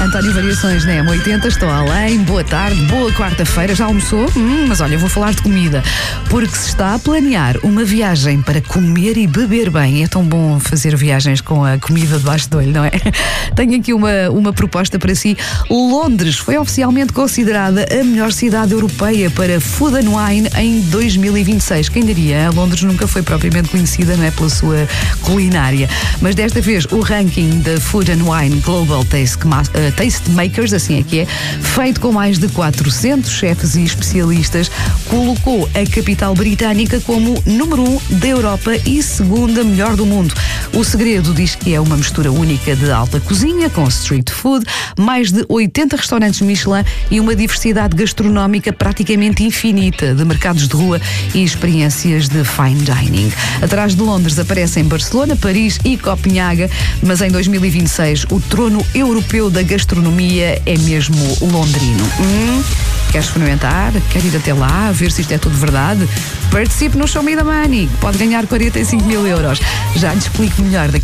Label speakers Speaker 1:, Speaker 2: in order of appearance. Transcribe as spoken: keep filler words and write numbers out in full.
Speaker 1: António Variações na M oitenta, estou além, boa tarde, boa quarta-feira, já almoçou? Hum, mas olha, vou falar de comida, porque se está a planear uma viagem para comer e beber bem, é tão bom fazer viagens com a comida debaixo do olho, não é? Tenho aqui uma, uma proposta para si. Londres foi oficialmente considerada a melhor cidade europeia para Food and Wine em dois mil e vinte e seis. Quem diria? Londres nunca foi propriamente conhecida, não é, pela sua culinária, mas desta vez o ranking da Food and Wine Global Taste, uh, Taste Makers, assim é que é, feito com mais de quatrocentos chefes e especialistas, colocou a capital britânica como número um da Europa e segunda melhor do mundo. O segredo diz que é uma mistura única de alta cozinha com street food, mais de oitenta restaurantes Michelin e uma diversidade gastronómica praticamente infinita de mercados de rua e experiências de fine dining. Atrás de Londres aparecem Barcelona, Paris e Copenhaga, mas em dois mil e vinte e seis o trono europeu da gastronomia é mesmo londrino. Hum, quer experimentar? Quer ir até lá, ver se isto é tudo verdade? Participe no Show Me the Money, que pode ganhar quarenta e cinco mil euros. Já lhe explico melhor daqui.